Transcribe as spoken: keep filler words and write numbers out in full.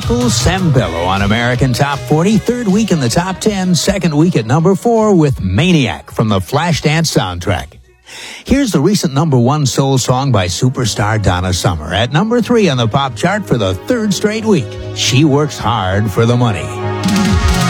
Michael Sembello on American Top forty. Third week in the top ten. Second week at number four with Maniac from the Flashdance soundtrack. Here's the recent number one soul song by superstar Donna Summer. At number three on the pop chart for the third straight week. She Works Hard for the Money.